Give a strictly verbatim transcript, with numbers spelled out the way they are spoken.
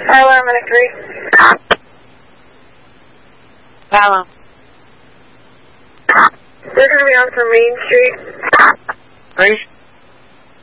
Tyler, I'm in a three. Tyler. We're going to be on from Main Street. Three.